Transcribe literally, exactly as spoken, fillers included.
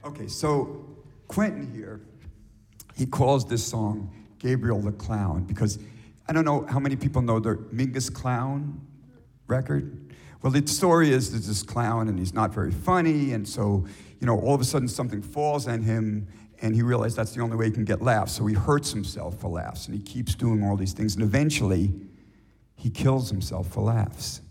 Okay, so Quentin here, he calls this song Gabriel the Clown because I don't know how many people know the Mingus Clown record. Well, the story is there's this clown and he's not very funny, and so, you know, all of a sudden something falls on him and he realized that's the only way he can get laughs, so he hurts himself for laughs and he keeps doing all these things and eventually he kills himself for laughs.